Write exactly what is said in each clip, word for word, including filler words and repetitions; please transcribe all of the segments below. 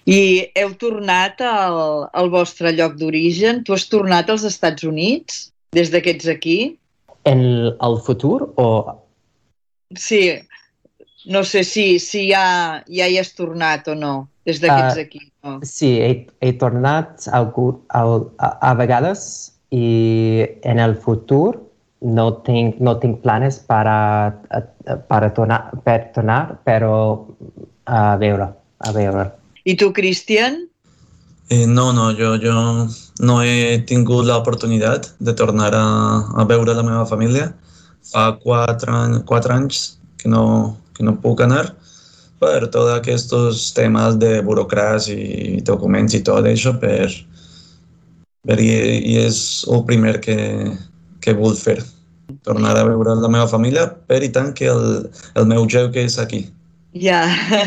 I heu tornat al, al vostre lloc d'origen? Tu has tornat als Estats Units des que ets aquí? En el futur o...? Sí, no sé si, si ja, ja hi has tornat o no, des que ets Uh, aquí. No? sí, he, he tornat algú, al, a, a vegades i en el futur no tinc, no tinc planes per, a, per, a tornar, per tornar, però a veure, a veure. I tu, Cristian? Eh, no, no, jo, jo no he tingut l'oportunitat de tornar a, a veure la meva família. Fa quatre, any, quatre anys que no, que no puc anar per tots aquests temes de burocràcia i documents i tot això, per, per i, i és el primer que, que vull fer. Tornar a veure la meva família, per i tant que el, el meu joc és aquí. Ja.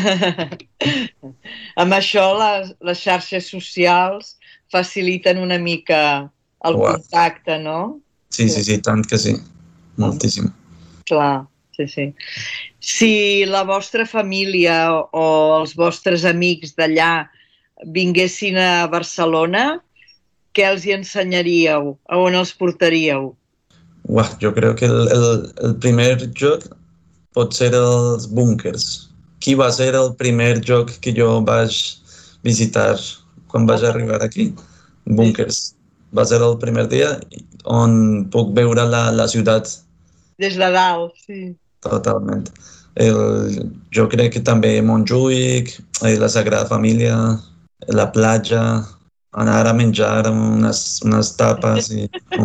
Amb això les, les xarxes socials faciliten una mica el Uau. contacte, no? Sí, sí, sí, tant que sí. Moltíssim. Clar, sí, sí. Si la vostra família o els vostres amics d'allà vinguessin a Barcelona, què els hi ensenyaríeu? A on els portaríeu? Uau, jo crec que el, el, el primer joc pot ser els búnkers. Qui va ser el primer joc que jo vaig visitar quan vaig arribar aquí? Búnkers. Va ser el primer dia on puc veure la, la ciutat. Des de dalt, sí. Totalment. El, jo crec que també Montjuïc, la Sagrada Família, la platja, anar a menjar unes, unes tapes i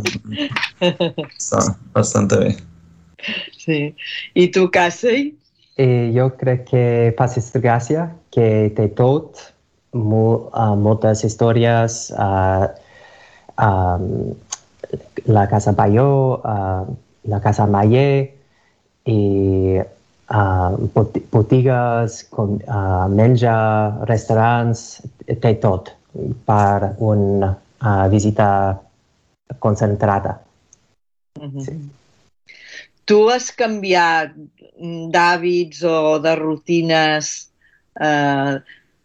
està bastant bé. Sí. I tu, Casey? I jo crec que Passeig de Gràcia, que té tot, mo, uh, moltes històries, uh, um, la Casa Balló, uh, la Casa Mayer, i uh, botigues, com, uh, menjar, restaurants, té tot per una uh, visita concentrada. Mm-hmm. Sí. Tu has canviat d'hàbits o de rutines eh,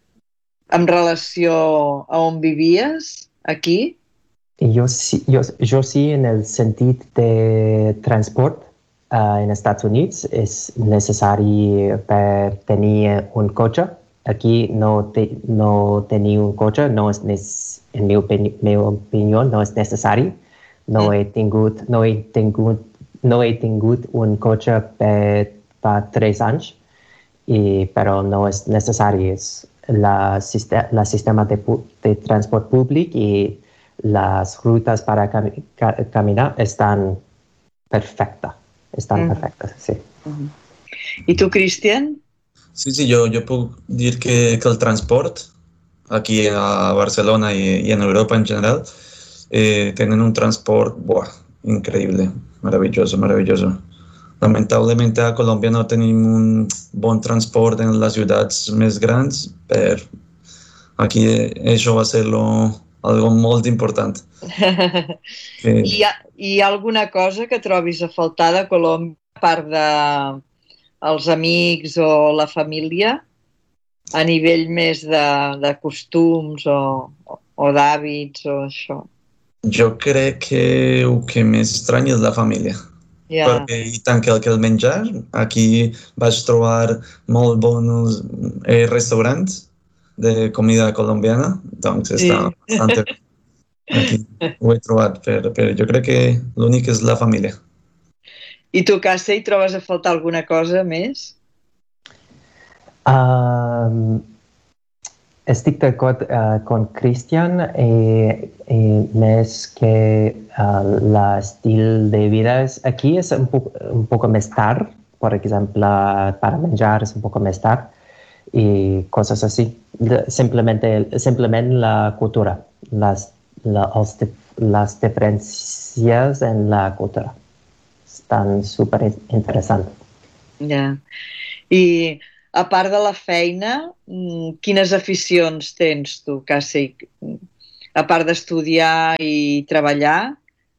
en relació a on vivies, aquí? Jo sí, jo, jo sí, en el sentit de transport. Uh, en Estats Units és necessari per tenir un cotxe. Aquí no, te, no tenir un cotxe, no és, en meu, meva opinió, no és necessari. No he tingut, no he tingut, no he tingut un cotxe per, per tres anys, i, però no és necessari. És la, la sistema de, de transport públic i les rutes per a cam, caminar estan perfectes. Estan mm. perfectes, sí. Mm. I tu, Cristian? Sí, sí, jo, jo puc dir que, que el transport aquí a Barcelona i, i en Europa en general eh, tenen un transport buah, increïble, maravilloso, maravilloso. Lamentablement a Colòmbia no tenim un bon transport en les ciutats més grans, però aquí això va ser lo, algo molt important. Que... I, hi ha, hi ha alguna cosa que trobis a faltar de Colòmbia, a part de els amics o la família, a nivell més de, de costums o, o d'hàbits o això? Jo crec que el que més estrany és la família. Yeah. Perquè i tant que el, que el menjar, aquí vaig trobar molt bons eh, restaurants de comida colombiana, doncs sí. Està bastant bé. Aquí ho he trobat, però, però jo crec que l'únic és la família. I tu, Casey, trobes a faltar alguna cosa més? Uh, estic d'acord uh, con Cristian, i, i més que uh, l'estil de vida és, aquí és un poc, un poc més tard, per exemple, per menjar és un poc més tard, i coses així. Simplement, simplement la cultura, les La, els, les diferències en la cultura. Estan super interessants. Ja. I a part de la feina, quines aficions tens tu, Casey? A part d'estudiar i treballar?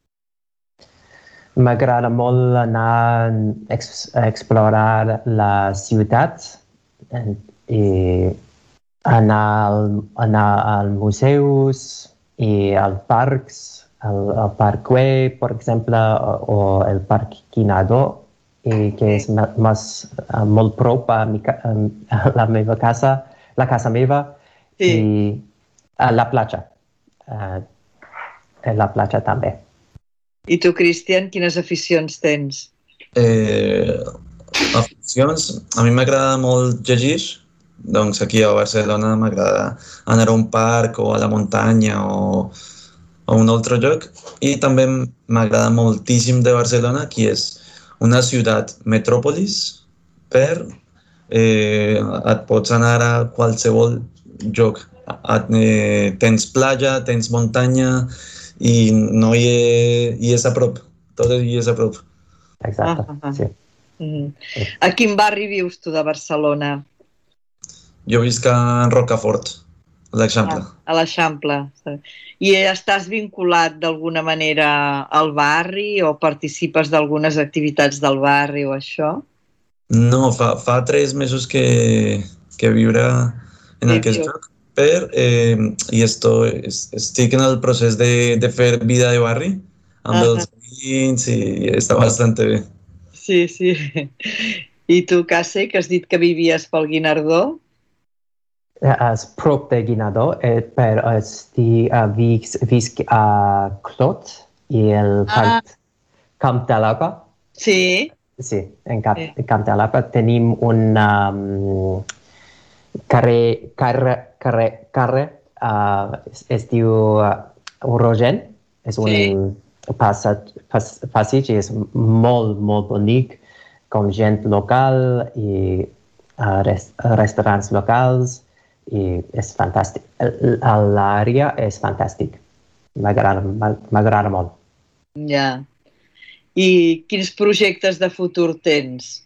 M'agrada molt anar a explorar la ciutat i Anar, al, anar als museus i als parcs, el, el Parc Güell, per exemple, o, o el Parc Guinardó, i que és més, molt prop a, mi, a la meva casa, la casa meva, Sí. i a la platja. Uh, la platja també. I tu, Cristian, quines aficions tens? Eh, aficions, a mi m'agrada molt llegir, doncs aquí a Barcelona m'agrada anar a un parc o a la muntanya o a un altre lloc, i també m'agrada moltíssim de Barcelona, que és una ciutat metròpolis, per eh, et pots anar a qualsevol lloc. Et, eh, tens platja, tens muntanya i no hi és, hi és a prop, tot hi és a prop. Exacte, Ah, ah. sí. Mm. A quin barri vius tu de Barcelona? Jo visc a Rocafort, a l'Eixample. Ah, a l'Eixample. I estàs vinculat d'alguna manera al barri o participes d'algunes activitats del barri o això? No, fa, fa tres mesos que, que viure en Sí, aquest viu. lloc, per, eh, i esto, es- estic en el procés de, de fer vida de barri amb Ah, els veïns i està bastant bé. sí, sí. I tu, Cassi, que has dit que vivies pel Guinardó? És prop de Guinardó, eh, però estic, uh, visc, visc a Clot i el Ah. Camp, Camp de l'Arpa. Sí. Sí, en Camp, Sí. Camp de l'Arpa tenim un um, carrer, carrer, carrer, carrer uh, es, es diu uh, Rogen, és un Sí. passatge, pas, passatge, és molt, molt bonic, com gent local i uh, res, restaurants locals, i és fantàstic. L'àrea és fantàstic. M'agrada m'agrada molt. Ja. I quins projectes de futur tens?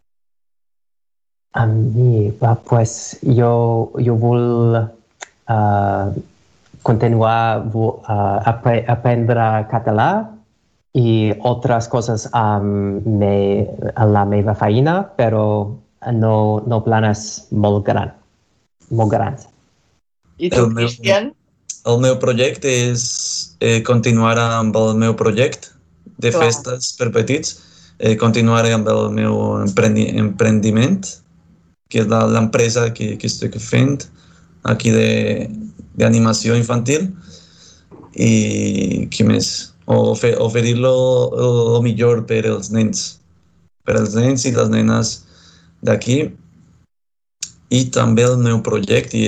A mi, uh, pues, jo, jo vull uh, continuar a uh, aprendre català i altres coses amb me, la meva feina, però no, no planes molt grans. molt grans. I tu, El meu- Cristian? El meu projecte és eh, continuar amb el meu projecte de Clar. festes per petits, eh, continuar amb el meu emprendi emprendiment, que és la- l'empresa que, que estic fent aquí de- d'animació infantil, i què més? O ofe- oferir-lo el millor per als nens, per als nens i les nenes d'aquí. I també el meu projecte